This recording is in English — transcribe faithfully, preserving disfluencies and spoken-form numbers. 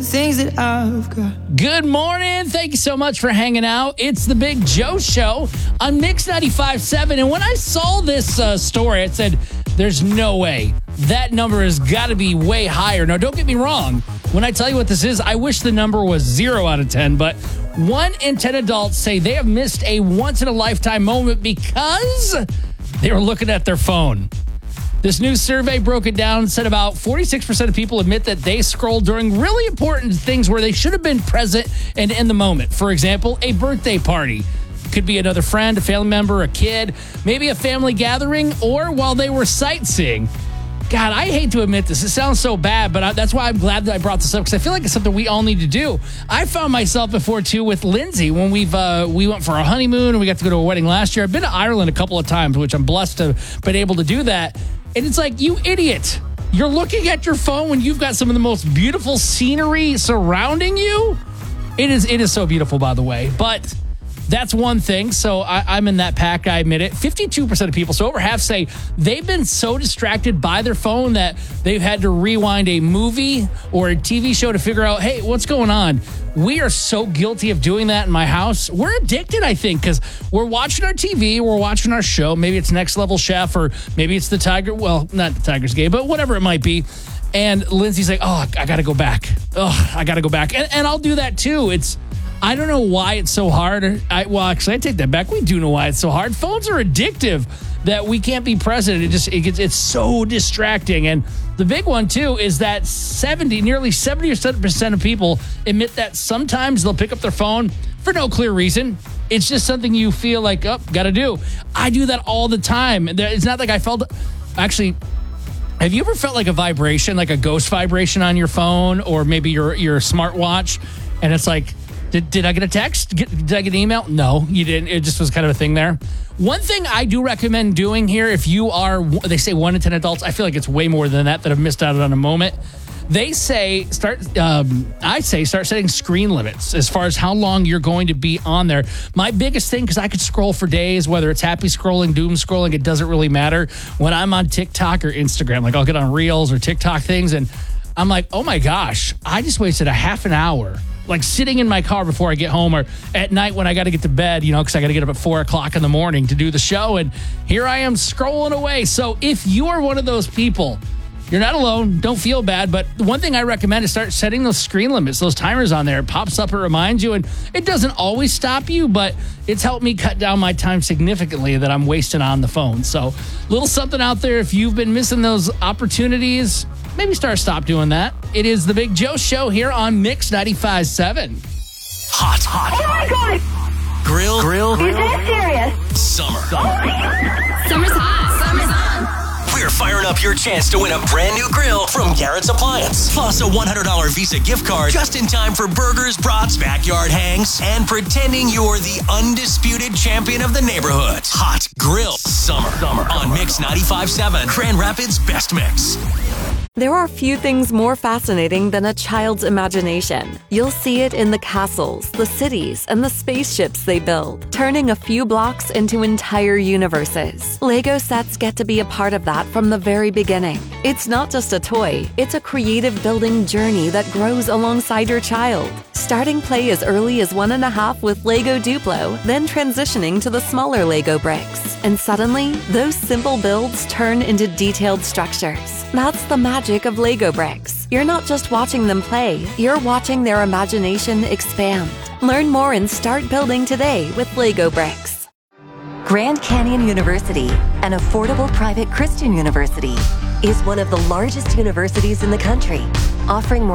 Things that I've got. Good morning. Thank you so much for hanging out. It's the Big Joe Show on Mix ninety-five point seven. And when I saw this uh, story, I said, there's no way. That number has got to be way higher. Now, don't get me wrong. When I tell you what this is, I wish the number was zero out of ten. But one in ten adults say they have missed a once-in-a-lifetime moment because they were looking at their phone. This new survey broke it down and said about forty-six percent of people admit that they scrolled during really important things where they should have been present and in the moment. For example, a birthday party. Could be another friend, a family member, a kid, maybe a family gathering, or while they were sightseeing. God, I hate to admit this. It sounds so bad, but I, that's why I'm glad that I brought this up, because I feel like it's something we all need to do. I found myself before, too, with Lindsay when we've uh, we went for a honeymoon and we got to go to a wedding last year. I've been to Ireland a couple of times, which I'm blessed to have been able to do that. And it's like, you idiot. You're looking at your phone when you've got some of the most beautiful scenery surrounding you. It is it is so beautiful, by the way. But that's one thing. So I, I'm in that pack. I admit it. fifty-two percent of people, so over half, say they've been so distracted by their phone that they've had to rewind a movie or a T V show to figure out, hey, what's going on? We are so guilty of doing that in my house. We're addicted, I think, because we're watching our T V, we're watching our show. Maybe it's Next Level Chef, or maybe it's the Tiger. Well, not the Tiger's Game, but whatever it might be. And Lindsay's like, oh, I got to go back. Oh, I got to go back. And, and I'll do that too. It's, I don't know why it's so hard. I, well, actually, I take that back. We do know why it's so hard. Phones are addictive that we can't be present. It just it gets it's so distracting. And the big one too is that seventy, nearly seventy percent of people admit that sometimes they'll pick up their phone for no clear reason. It's just something you feel like, oh, got to do. I do that all the time. It's not like I felt. Actually, have you ever felt like a vibration, like a ghost vibration on your phone, or maybe your your smartwatch, and it's like, Did, did I get a text? Get, did I get an email? No, you didn't. It just was kind of a thing there. One thing I do recommend doing here, if you are, they say one in ten adults, I feel like it's way more than that that have missed out on a moment. They say, start, um, I say, start setting screen limits as far as how long you're going to be on there. My biggest thing, because I could scroll for days, whether it's happy scrolling, doom scrolling, it doesn't really matter. When I'm on TikTok or Instagram, like I'll get on Reels or TikTok things, and I'm like, oh my gosh, I just wasted a half an hour like sitting in my car before I get home, or at night when I got to get to bed, you know, because I got to get up at four o'clock in the morning to do the show. And here I am scrolling away. So if you are one of those people, you're not alone. Don't feel bad. But one thing I recommend is start setting those screen limits, those timers on there. It pops up, it reminds you, and it doesn't always stop you, but it's helped me cut down my time significantly that I'm wasting on the phone. So a little something out there. If you've been missing those opportunities, maybe start stop doing that. It is the Big Joe Show here on Mix ninety-five point seven. Hot, hot. Oh my God! Grill, grill, Is that serious? summer. Oh my God! Summer's hot. Summer's on. We're firing up your chance to win a brand new grill from Garrett's Appliance, plus a one hundred dollars Visa gift card just in time for burgers, brats, backyard hangs, and pretending you're the undisputed champion of the neighborhood. Hot Grill Summer, summer. on Mix ninety-five point seven, Grand Rapids' best mix. There are few things more fascinating than a child's imagination. You'll see it in the castles, the cities, and the spaceships they build, turning a few blocks into entire universes. Lego sets get to be a part of that from the very beginning. It's not just a toy, it's a creative building journey that grows alongside your child. Starting play as early as one and a half with Lego Duplo, then transitioning to the smaller Lego bricks. And suddenly, those simple builds turn into detailed structures. That's the magic of Lego bricks. You're not just watching them play, you're watching their imagination expand. Learn more and start building today with Lego bricks. Grand Canyon University, an affordable private Christian university, is one of the largest universities in the country, offering more